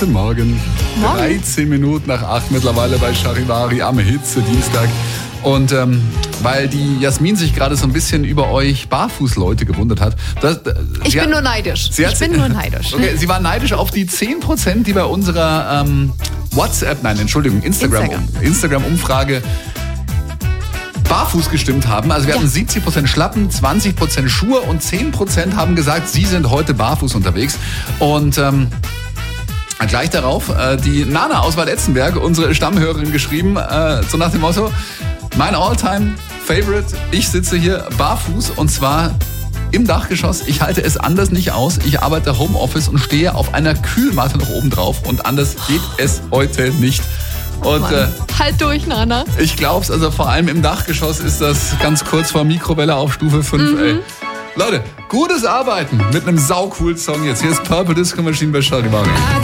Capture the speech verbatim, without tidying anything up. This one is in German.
Guten Morgen. Morgen. dreizehn Minuten nach acht mittlerweile bei Charivari am Hitze-Dienstag. Und ähm, weil die Jasmin sich gerade so ein bisschen über euch Barfußleute gewundert hat. Das, das, ich bin hat, nur neidisch. Sie hat, ich bin nur neidisch. Okay, sie war neidisch auf die zehn Prozent, die bei unserer ähm, WhatsApp, nein, Entschuldigung, Instagram, Instagram. Instagram-Umfrage barfuß gestimmt haben. Also wir Ja. hatten siebzig Prozent Schlappen, zwanzig Prozent Schuhe und zehn Prozent haben gesagt, sie sind heute barfuß unterwegs. Und ähm, gleich darauf äh, die Nana aus Waldetzenberg, unsere Stammhörerin, geschrieben, äh, so nach dem Motto, mein All-Time-Favorite, ich sitze hier barfuß und zwar im Dachgeschoss. Ich halte es anders nicht aus. Ich arbeite Homeoffice und stehe auf einer Kühlmatte noch oben drauf und anders geht es heute nicht. Und Mann. äh, Halt durch, Nana. ich glaub's, also vor allem im Dachgeschoss ist das ganz kurz vor Mikrowelle auf Stufe fünf. Mhm. Ey. Leute, gutes Arbeiten mit einem saucoolen Song jetzt. Hier ist Purple Disco Machine bei Charivari.